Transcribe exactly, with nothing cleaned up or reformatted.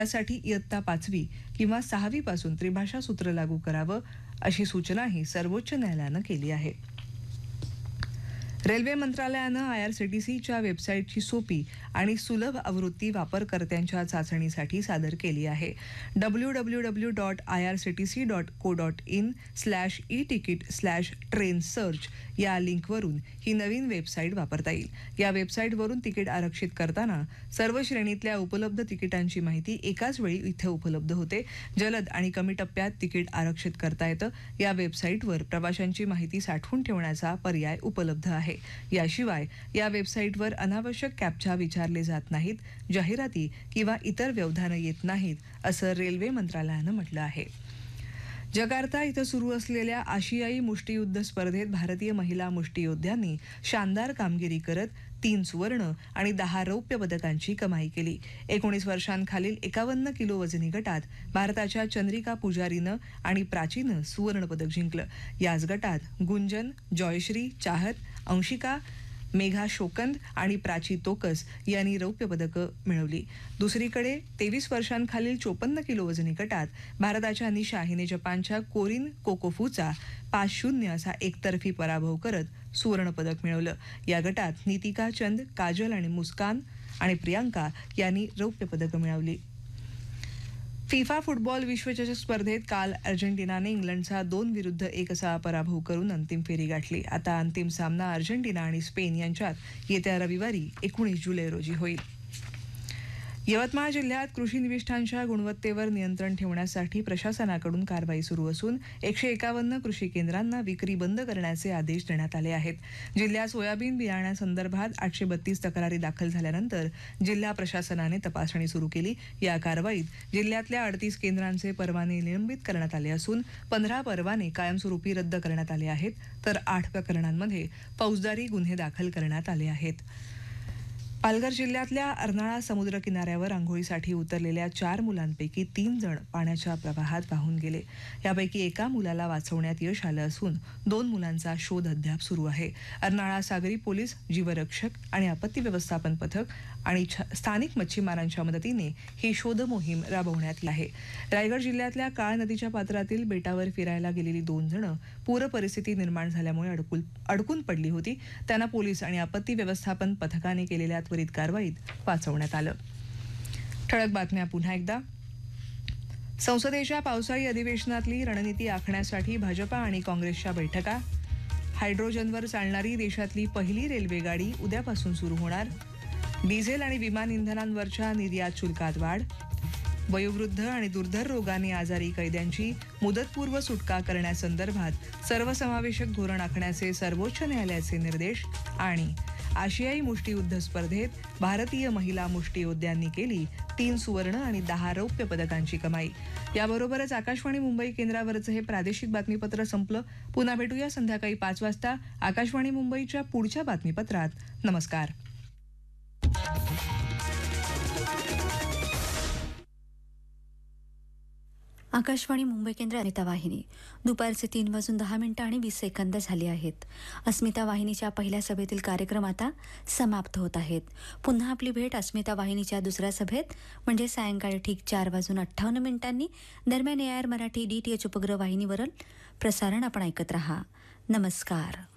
त्यासाठी इयत्ता पाचवी किंवा सहावी पासून त्रिभाषा सूत्र लागू करावं अशी सूचनाही सर्वोच्च न्यायालयानं केली आहे. रेल्वे मंत्रालयानं आयआरसीटीसीच्या वेबसाईटची सोपी आणि सुलभ आवृत्ती वापरकर्त्यांच्या चाचणीसाठी सादर केली आहे. W W W dot I R C T C dot co dot in slash e ticket slash train search या लिंकवरून ही नवीन वेबसाईट वापरता येईल. या वेबसाईटवरून तिकीट आरक्षित करताना सर्व श्रेणीतल्या उपलब्ध तिकिटांची माहिती एकाच वेळी इथे उपलब्ध होते. जलद आणि कमी टप्प्यात तिकीट आरक्षित करता येतं. या वेबसाईटवर प्रवाशांची माहिती साठवून ठेवण्याचा पर्याय उपलब्ध आहे. याशिवाय या वेबसाईटवर अनावश्यक कॅप्चा विचारले जात नाहीत, जाहिराती किंवा इतर व्यवधानं येत नाहीत, असं रेल्वे मंत्रालयानं म्हटलं आहे. जकार्ता इथं सुरू असलेल्या आशियाई मुष्टियुद्ध स्पर्धेत भारतीय महिला मुष्टियोद्ध्यांनी शानदार कामगिरी करत तीन सुवर्ण आणि दहा रौप्य पदकांची कमाई केली. एकोणीस वर्षांखालील एकावन्न किलो वजनी गटात भारताच्या चंद्रिका पुजारीनं आणि प्राचीनं सुवर्ण पदक जिंकलं. याच गटात गुंजन, जॉयश्री, चाहत, अंशिका, मेघा शोकंद आणि प्राची तोकस यांनी रौप्य पदकं मिळवली. दुसरीकडे तेवीस वर्षांखालील चोपन्न किलो वजनी गटात भारताच्या निशा हिने जपानच्या कोरिन कोकोफूचा पाच शून्य असा एकतर्फी पराभव करत सुवर्ण पदक मिळवलं. या गटात नीतिका चंद, काजल आणि मुस्कान आणि प्रियांका यांनी रौप्य पदकं मिळवली. फिफा फुटबॉल विश्वचषक स्पर्धेत काल अर्जेंटिनाने इंग्लंडचा दोन विरुद्ध एक असा पराभव करून अंतिम फेरी गाठली. आता अंतिम सामना अर्जेंटिना आणि स्पेन यांच्यात येत्या रविवारी एकोणीस जुलै रोजी होईल. यवतमाळ जिल्ह्यात कृषी निविष्ठांच्या गुणवत्तेवर नियंत्रण ठेवण्यासाठी प्रशासनाकडून कारवाई सुरू असून एकशे एकावन्न कृषी केंद्रांना विक्री बंद करण्याचे आदेश देण्यात आले आहेत. जिल्ह्यात सोयाबीन बियाण्यासंदर्भात आठशे बत्तीस तक्रारी दाखल झाल्यानंतर जिल्हा प्रशासनाने तपासणी सुरू केली. या कारवाईत जिल्ह्यातल्या अडतीस केंद्रांचे परवाने निलंबित करण्यात आले असून पंधरा परवाने कायमस्वरूपी रद्द करण्यात आले आहेत, तर आठ प्रकरणांमध्ये फौजदारी गुन्हे दाखल करण्यात आले आहेत. पालघर जिल्ह्यातल्या अर्नाळा समुद्र किनाऱ्यावर आंघोळीसाठी उतरलेल्या चार मुलांपैकी तीन जण पाण्याच्या प्रवाहात वाहून गेले. यापैकी एका मुलाला वाचवण्यात यश आलं असून दोन मुलांचा शोध अद्याप सुरू आहे. अर्नाळा सागरी पोलीस, जीवरक्षक आणि आपत्ती व्यवस्थापन पथक आणि स्थानिक मच्छीमारांच्या मदतीने ही शोध मोहीम राबवण्यात येत आहे. रायगड जिल्ह्यातल्या काळ नदीच्या पात्रातील बेटावर फिरायला गेलेली दोन जण पूर परिस्थिती निर्माण झाल्यामुळे अडकून अडकून पडली होती. त्यांना पोलीस आणि आपत्ती व्यवस्थापन पथकाने केलेल्या त्वरित कारवाईत वाचवण्यात आलं. ठळक बातम्या पुन्हा एकदा. संसदेच्या पावसाळी अधिवेशनातली रणनीती आखण्यासाठी भाजपा आणि काँग्रेसच्या बैठका. हायड्रोजनवर चालणारी देशातली पहिली रेल्वेगाडी उद्यापासून सुरू होणार. डिझेल आणि विमान इंधनांवरच्या निर्यात शुल्कात वाढ. वयोवृद्ध आणि दुर्धर रोगाने आजारी कैद्यांची मुदतपूर्व सुटका करण्यासंदर्भात सर्वसमावेशक धोरण आखण्याचे सर्वोच्च न्यायालयाचे निर्देश. आणि आशियाई मुष्टियुद्ध स्पर्धेत भारतीय महिला मुष्टियोद्ध्यांनी केली तीन सुवर्ण आणि दहा रौप्य पदकांची कमाई. याबरोबरच आकाशवाणी मुंबई केंद्रावरचं हे प्रादेशिक बातमीपत्र संपलं. पुन्हा भेटूया संध्याकाळी पाच वाजता आकाशवाणी मुंबईच्या पुढच्या बातमीपत्रात. नमस्कार. आकाशवाणी मुंबई केंद्र अस्मिता वाहिनी. दुपारचे तीन वाजून दहा मिनिटं आणि वीस सेकंद झाली आहेत. अस्मिता वाहिनीच्या पहिल्या सभेतील कार्यक्रम आता समाप्त होत आहेत. पुन्हा आपली भेट अस्मिता वाहिनीच्या दुसऱ्या सभेत म्हणजे सायंकाळी ठीक चार वाजून अठ्ठावन्न मिनिटांनी. दरम्यान ए I R Marathi D T H उपग्रह वाहिनीवरील प्रसारण आपण ऐकत रहा. नमस्कार.